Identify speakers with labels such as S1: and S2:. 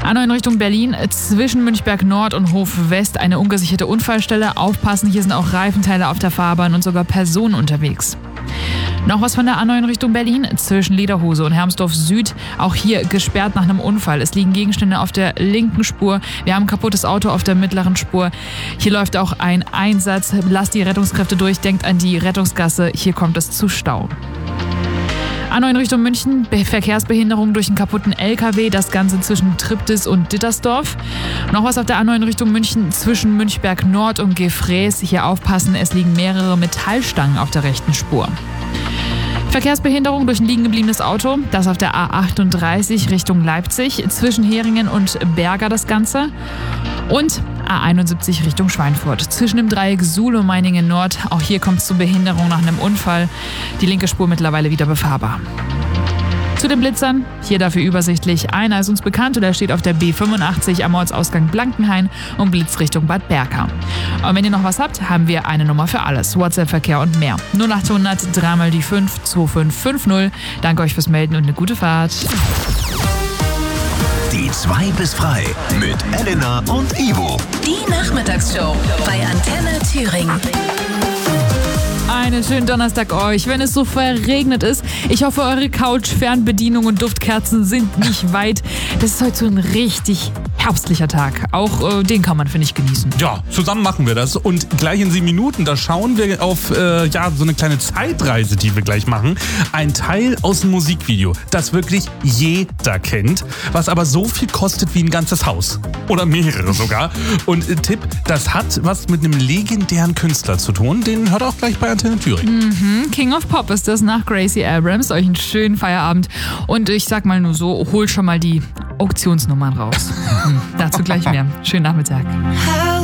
S1: A9 Richtung Berlin, zwischen Münchberg Nord und Hof West eine ungesicherte Unfallstelle. Aufpassen, hier sind auch Reifenteile auf der Fahrbahn und sogar Personen unterwegs. Noch was von der A9 Richtung Berlin, zwischen Lederhose und Hermsdorf Süd. Auch hier gesperrt nach einem Unfall. Es liegen Gegenstände auf der linken Spur. Wir haben ein kaputtes Auto auf der mittleren Spur. Hier läuft auch ein Einsatz. Lasst die Rettungskräfte durch, denkt an die Rettungsgasse. Hier kommt es zu Stau. A9 Richtung München, Verkehrsbehinderung durch einen kaputten LKW, das Ganze zwischen Triptis und Dittersdorf. Noch was auf der A9 Richtung München, zwischen Münchberg Nord und Gefrees. Hier aufpassen, es liegen mehrere Metallstangen auf der rechten Spur. Verkehrsbehinderung durch ein liegen gebliebenes Auto, das auf der A38 Richtung Leipzig, zwischen Heringen und Berger das Ganze. Und A71 Richtung Schweinfurt, zwischen dem Dreieck Suhl und Meiningen Nord. Auch hier kommt es zu Behinderung nach einem Unfall. Die linke Spur mittlerweile wieder befahrbar. Zu den Blitzern, hier dafür übersichtlich. Einer ist uns bekannt und er steht auf der B85 am Ortsausgang Blankenhain und blitzt Richtung Bad Berka. Und wenn ihr noch was habt, haben wir eine Nummer für alles. WhatsApp-Verkehr und mehr. 0800 3 mal die 5 2550. Danke euch fürs Melden und eine gute Fahrt.
S2: Die 2 bis frei mit Elena und Ivo.
S3: Die Nachmittagsshow bei Antenne Thüringen.
S1: Einen schönen Donnerstag euch, wenn es so verregnet ist. Ich hoffe, eure Couch, Fernbedienung und Duftkerzen sind nicht weit. Das ist heute so ein richtig herbstlicher Tag. Auch den kann man, finde ich, genießen.
S4: Ja, zusammen machen wir das. Und gleich in 7 Minuten, da schauen wir auf so eine kleine Zeitreise, die wir gleich machen. Ein Teil aus dem Musikvideo, das wirklich jeder kennt, was aber so viel kostet wie ein ganzes Haus. Oder mehrere sogar. Und Tipp, das hat was mit einem legendären Künstler zu tun. Den hört auch gleich bei Antenne Thüringen.
S1: King of Pop ist das nach Gracie Abrams. Euch einen schönen Feierabend. Und ich sag mal nur so, hol schon mal die Auktionsnummern raus. Dazu gleich mehr. Schönen Nachmittag.